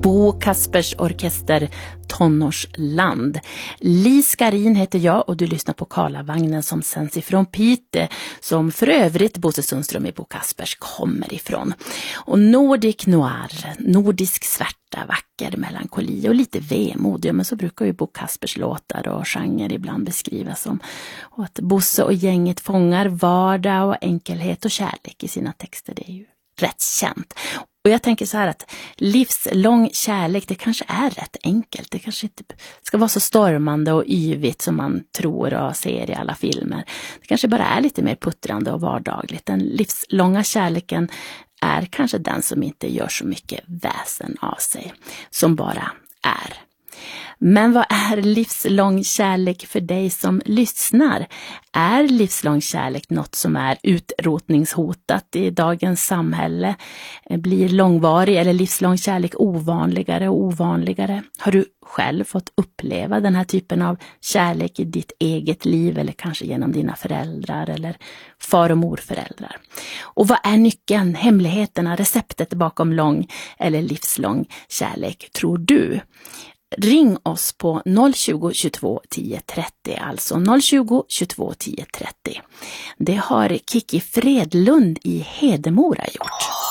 Bo Kaspers Orkester Tonårsland. Li Skarin heter jag och du lyssnar på Karlavagnen som sänds ifrån Pite, som för övrigt Bosse Sundström i Bo Kaspers kommer ifrån. Och Nordic Noir, nordisk svärta, vacker melankoli och lite vemod, ja, men så brukar ju Bo Kaspers låtar och genre ibland beskrivas som. Och att Bosse och gänget fångar vardag och enkelhet och kärlek i sina texter, det är ju rätt känt. Och jag tänker så här att livslång kärlek, det kanske är rätt enkelt. Det kanske inte ska vara så stormande och yvigt som man tror och ser i alla filmer. Det kanske bara är lite mer puttrande och vardagligt. Den livslånga kärleken är kanske den som inte gör så mycket väsen av sig, som bara är. Men vad är livslång kärlek för dig som lyssnar? Är livslång kärlek något som är utrotningshotat i dagens samhälle? Blir långvarig eller livslång kärlek ovanligare och ovanligare? Har du själv fått uppleva den här typen av kärlek i ditt eget liv eller kanske genom dina föräldrar eller far- och morföräldrar? Och vad är nyckeln, hemligheterna, receptet bakom lång eller livslång kärlek, tror du? Ring oss på 020 22 10 30, alltså 020 22 10 30. Det har Kiki Fredlund i Hedemora gjort.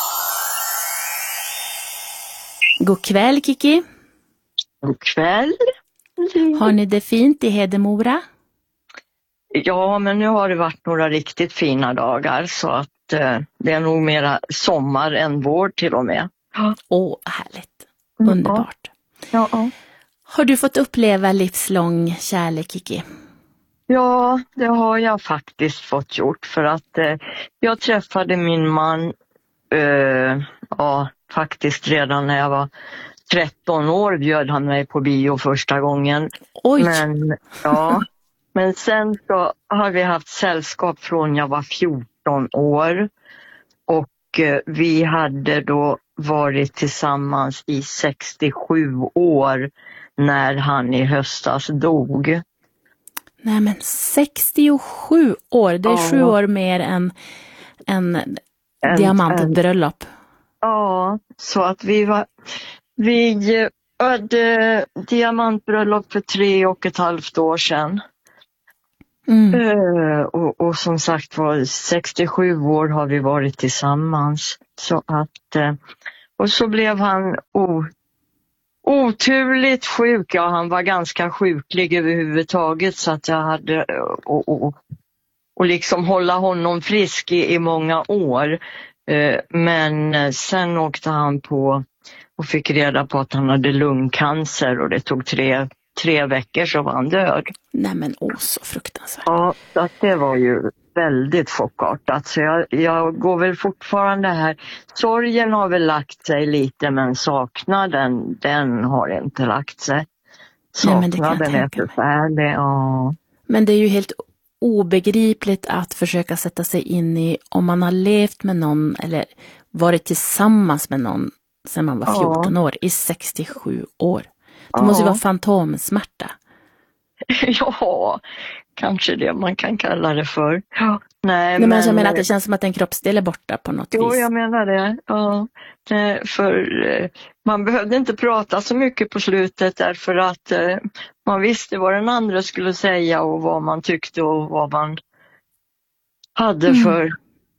God kväll, Kiki. God kväll. Har ni det fint i Hedemora? Ja, men nu har det varit några riktigt fina dagar så att det är nog mera sommar än vår till och med. Åh, härligt. Underbart. Ja. Har du fått uppleva livslång kärlek, Kiki? Ja, det har jag faktiskt fått gjort för att jag träffade min man faktiskt redan när jag var 13 år bjöd han mig på bio första gången. Oj! Men sen så har vi haft sällskap från jag var 14 år och vi hade då varit tillsammans i 67 år när han i höstas dog. Nej, men 67 år, det är 7 år mer än diamantbröllop. Ja, så att vi hade diamantbröllop för 3,5 år sedan. Och som sagt var 67 år har vi varit tillsammans. Så att, och så blev han oturligt sjuk. Ja, han var ganska sjuklig överhuvudtaget så att jag hade och liksom hålla honom frisk i många år. Men sen åkte han på och fick reda på att han hade lungcancer och det tog tre veckor så var han död. Nej men så fruktansvärt. Ja, så att det var ju väldigt chockartat. Så jag går väl fortfarande här. Sorgen har väl lagt sig lite men saknaden, den har inte lagt sig. Saknaden är förfärlig, ja. Men det är ju helt obegripligt att försöka sätta sig in i om man har levt med någon eller varit tillsammans med någon sedan man var 14 år i 67 år. Det måste ju vara fantomsmärta. Ja, kanske det man kan kalla det för. Ja. Nej, men jag menar att det känns som att en kroppsdel är borta på något vis. Jo, jag menar det. Ja. För man behövde inte prata så mycket på slutet därför att man visste vad den andra skulle säga och vad man tyckte och vad man hade för.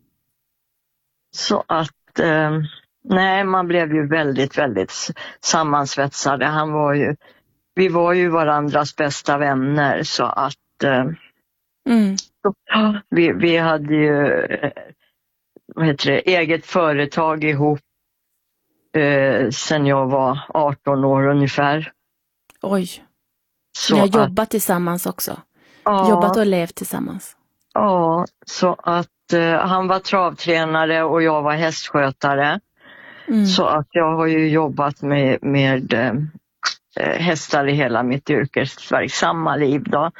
Så att nej, man blev ju väldigt, väldigt sammansvetsade. Vi var ju varandras bästa vänner så att vi hade ju eget företag ihop sen jag var 18 år ungefär. Oj, så ni har jobbat tillsammans också? Jobbat och levt tillsammans? Ja, så att han var travtränare och jag var hästskötare. Så att jag har ju jobbat med hästar i hela mitt yrkesverksamma liv då.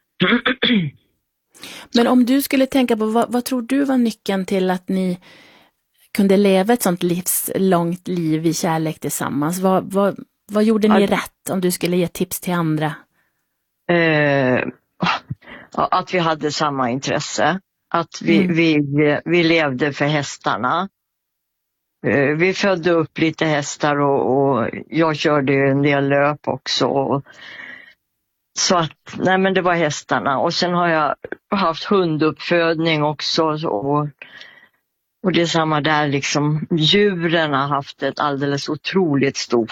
Men om du skulle tänka på, vad tror du var nyckeln till att ni kunde leva ett sånt livslångt liv i kärlek tillsammans? Vad gjorde ni rätt om du skulle ge tips till andra? Att vi hade samma intresse. Att vi levde för hästarna. Vi födde upp lite hästar och jag körde en del löp också. Så att, nej men det var hästarna. Och sen har jag haft hunduppfödning också. Och det är samma där liksom. Djuren har haft ett alldeles otroligt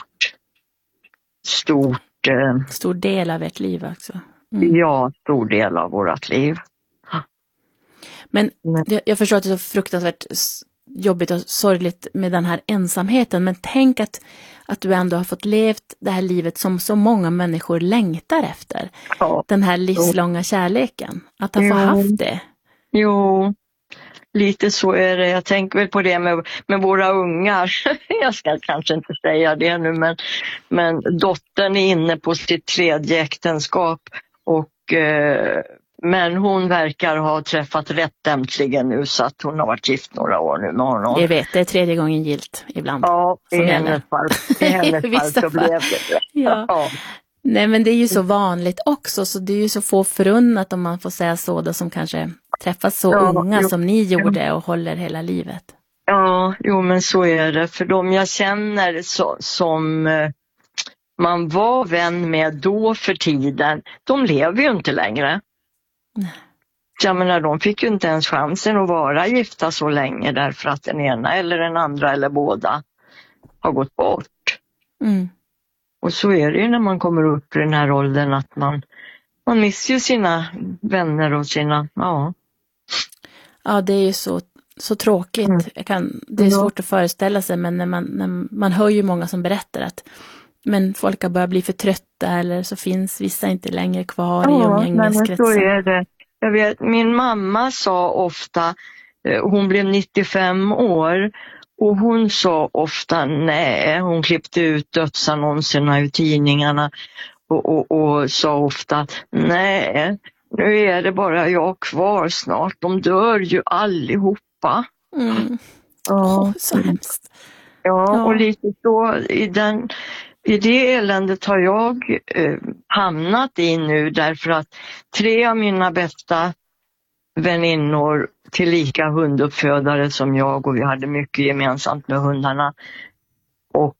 Stor del av ert liv också. Ja, stor del av vårt liv. Men jag förstår att det är så fruktansvärt jobbigt och sorgligt med den här ensamheten. Men tänk att du ändå har fått levt det här livet som så många människor längtar efter. Ja. Den här livslånga kärleken. Att ha fått haft det. Jo, lite så är det. Jag tänker väl på det med våra ungar. Jag ska kanske inte säga det nu, men dottern är inne på sitt 3:e äktenskap. Men hon verkar ha träffat rätt äntligen nu, så att hon har varit gift några år nu med honom. Jag vet, det är 3:e gången gilt ibland. Ja, i hennes fall så blev det. Ja. Nej, men det är ju så vanligt också, så det är ju så få förunnat, om man får säga så, då, som kanske träffas så unga som ni gjorde och håller hela livet. Ja, jo men så är det. För de jag känner som man var vän med då för tiden, de lever ju inte längre. Nej. Jag menar, de fick ju inte ens chansen att vara gifta så länge, därför att den ena eller den andra eller båda har gått bort. Mm. Och så är det ju när man kommer upp i den här åldern, att man missar ju sina vänner och sina, Ja, det är ju så tråkigt. Det är svårt att föreställa sig, men när man hör ju många som berättar att men folk har börjat bli för trötta, eller så finns vissa inte längre kvar i umgängeskretsen. Så är det. Jag vet, min mamma sa ofta, hon blev 95 år och hon sa ofta nej. Hon klippte ut dödsannonserna i tidningarna och sa ofta nej, nu är det bara jag kvar snart. De dör ju allihopa. Så hemskt. Ja, och lite så i det eländet har jag hamnat i nu, därför att 3 av mina bästa väninnor, tillika hunduppfödare som jag, och vi hade mycket gemensamt med hundarna. Och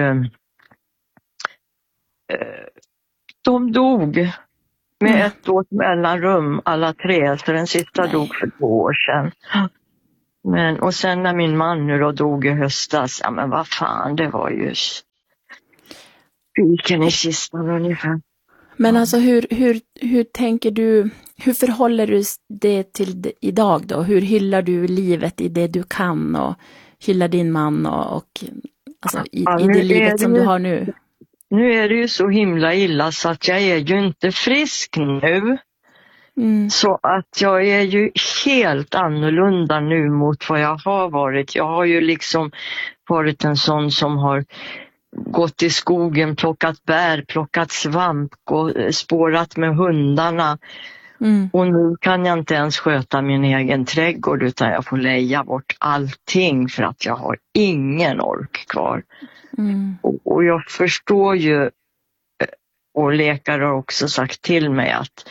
de dog med 1 års mellanrum, alla 3. Så den sista dog för 2 år sedan. Och sen när min man nu då dog i höstas, ja men vad fan, det var ju spiken i kistan ungefär. Men alltså hur tänker du, hur förhåller du det till idag då? Hur hyllar du livet i det du kan, och hyllar din man och alltså i det livet som du har nu? Nu är det ju så himla illa så att jag är ju inte frisk nu. Så att jag är ju helt annorlunda nu mot vad jag har varit. Jag har ju liksom varit en sån som har gått i skogen, plockat bär, plockat svamp och spårat med hundarna. Och nu kan jag inte ens sköta min egen trädgård, utan jag får leja bort allting för att jag har ingen ork kvar. Och jag förstår ju, och läkare har också sagt till mig att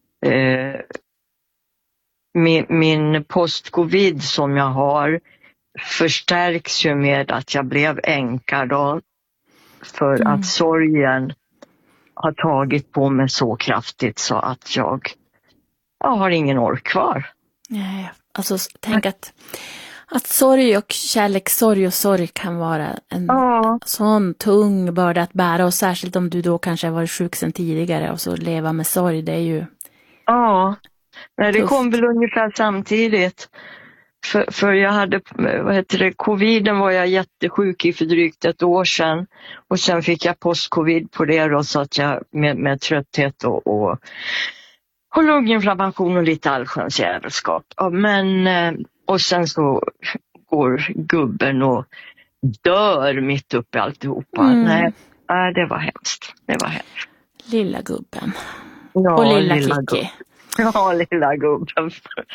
min post-covid som jag har förstärks ju med att jag blev änka då, för att sorgen har tagit på mig så kraftigt så att jag har ingen ork kvar. Nej, alltså tänk att sorg och kärlekssorg och sorg kan vara en sån tung börda att bära, och särskilt om du då kanske har varit sjuk sedan tidigare, och så leva med sorg, det är ju det kom väl ungefär samtidigt. För jag hade, coviden var jag jättesjuk i för drygt 1 år sedan. Och sen fick jag post-covid på det då, så att jag med trötthet och lunginflammation och lite allsköns jävelskap. Och sen så går gubben och dör mitt uppe i alltihopa. Nej, det var hemskt. Det var hemskt. Lilla gubben. Ja, och lilla Kiki. Ja, lilla gubben.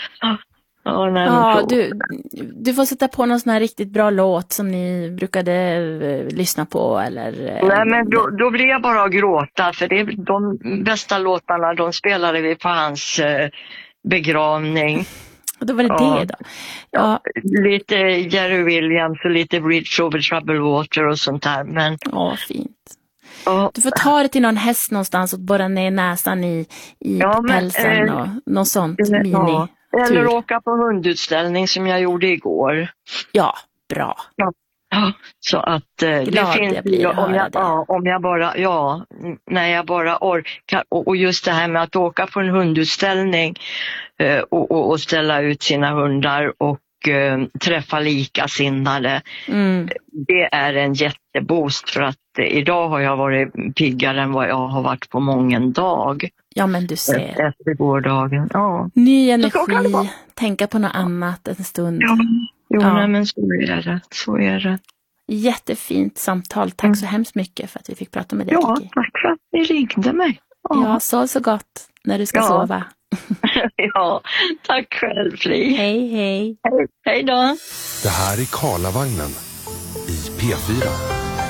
Du får sätta på någon sån här riktigt bra låt som ni brukade lyssna på, eller? Nej, men då blir jag bara att gråta, för det är de bästa låtarna, de spelade vi på hans begravning. Och då var det då. Ja. Lite Jerry Williams och lite Bridge over Troubled Water och sånt där. Men... Ja, fint. Du får ta det till någon häst någonstans och borra ner näsan i pälsen och något sånt mini. Eller åka på hundutställning som jag gjorde igår. Ja, bra. Ja, så att det finns när jag bara orkar. Och just det här med att åka på en hundutställning och ställa ut sina hundar och träffa likasinnade. Det är en jätteboost för att idag har jag varit piggare än vad jag har varit på mången dag. Ja, men du ser. Efter gårdagen, ja. Ny energi, tänka på något annat en stund. Nej, men så är det. Jättefint samtal. Tack så hemskt mycket för att vi fick prata med dig. Ja, tack för att ni ringde mig. Ja, så gott när du ska sova. Ja, tack själv, Fli. Hej. Hej då. Det här är Karlavagnen i P4.